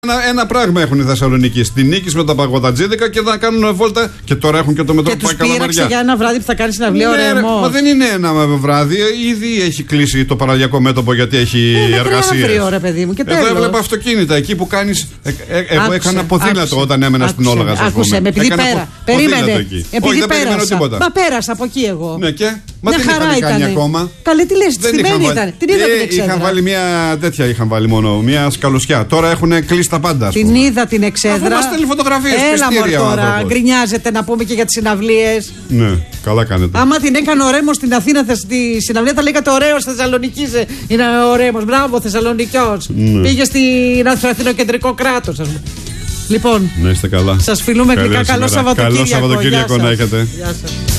Ένα πράγμα έχουν οι Θεσσαλονίκοι. Στην νίκη με τα παγωτατζίδικα και θα κάνουν βόλτα. Και τώρα έχουν και το μετρό που πάει Καλαμαριά. Και τους για ένα βράδυ που θα κάνει συναυλία ο Ρέμος. Μα δεν είναι ένα βράδυ. Ήδη έχει κλείσει το παραλιακό μέτωπο γιατί έχει εργασίες. Εδώ έβλεπα αυτοκίνητα εκεί που κάνει. Εγώ έκανα ποδήλατο όταν έμενα στην Όλγα. Άκουσε με, επειδή περίμενε. Επειδή πέρασα. Μα πέρασα από εκεί εγώ. Ναι, και. Μα δεν είχαν κάνει ακόμα. Καλή τι λες, στημένη ήταν. Την είδα την εξέδρα. Είχαν βάλει μια τέτοια, μια σκαλωσιά. Τώρα έχουν κλείσει τα πάντα. Την είδα την εξέδρα. Μας στέλνει φωτογραφίες. Έλα μωρέ τώρα, γκρινιάζεται να πούμε και για τις συναυλίες. Ναι, καλά κάνετε. Άμα την έκανε ο Ρέμος στην Αθήνα στη συναυλία, θα λέγατε ωραίος Θεσσαλονικής είναι ο Ρέμος. Μπράβο, Θεσσαλονικιός. Ναι. Πήγε στο Αθηνοκεντρικό κράτος, ας πούμε. Λοιπόν, να είστε καλά. Σας φιλούμε γλυκά. Καλό Σαββατοκύριακο. Καλό Σαββατοκύριακο να έχετε. Γεια σας.